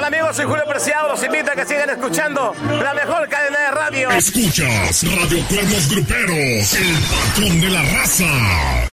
amigos? Soy Julio Preciado. Los invito a que sigan escuchando la mejor cadena de radio. Escuchas Radio Cuernos Gruperos, el patrón de la raza.